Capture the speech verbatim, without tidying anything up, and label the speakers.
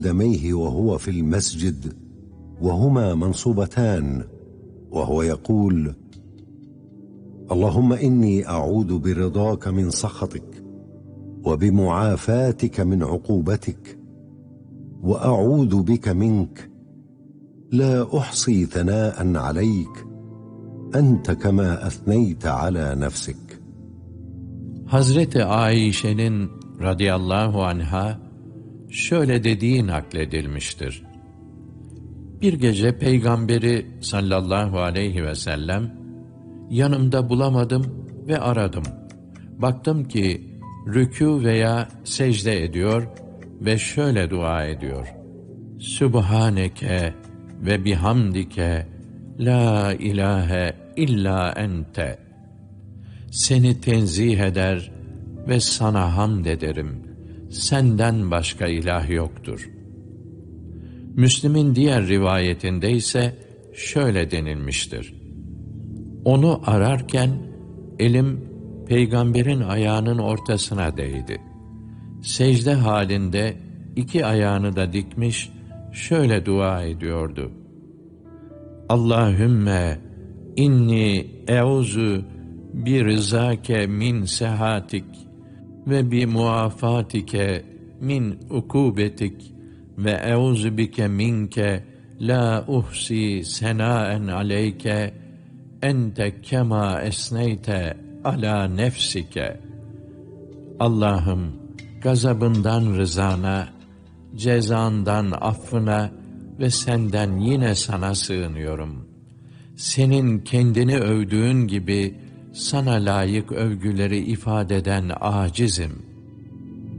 Speaker 1: دميه وهو في المسجد وهما منصوبتان، وهو يقول: اللهم إني أعوذ برضاك من سخطك وبمعافاتك من عقوبتك وأعوذ بك منك، لا أحصي ثناء عليك أنت كما أثنيت على نفسك.
Speaker 2: Hazreti Ayşe'nin radıyallahu anha şöyle dediği nakledilmiştir. Bir gece Peygamberi sallallahu aleyhi ve sellem yanımda bulamadım ve aradım. Baktım ki rükû veya secde ediyor ve şöyle dua ediyor: Sübhaneke ve bihamdike la ilahe illa ente. Seni tenzih eder ve sana hamd ederim. Senden başka ilah yoktur. Müslim'in diğer rivayetinde ise şöyle denilmiştir: Onu ararken elim Peygamberin ayağının ortasına değdi. Secde halinde iki ayağını da dikmiş, şöyle dua ediyordu: Allahümme inni euzu bi rızake min sehatik ve bi muafatike min ukubetik ve euzu bike minke la uhsi senaen aleyke ente kema esneyte ala nefsike. Allah'ım, gazabından rızana, cezandan affına ve senden yine sana sığınıyorum. Senin kendini övdüğün gibi sana layık övgüleri ifade eden acizim.